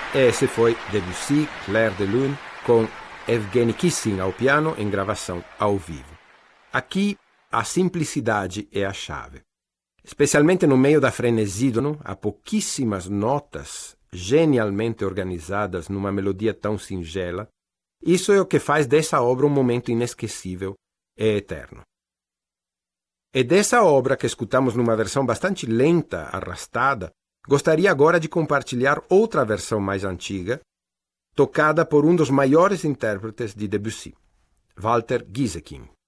Esse foi Debussy, Clair de Lune, com Evgeny Kissin ao piano em gravação ao vivo. Aqui, a simplicidade é a chave. Especialmente no meio da frenesi, há pouquíssimas notas genialmente organizadas numa melodia tão singela. Isso é o que faz dessa obra um momento inesquecível e eterno. E dessa obra, que escutamos numa versão bastante lenta, arrastada, gostaria agora de compartilhar outra versão mais antiga, tocada por um dos maiores intérpretes de Debussy, Walter Gieseking.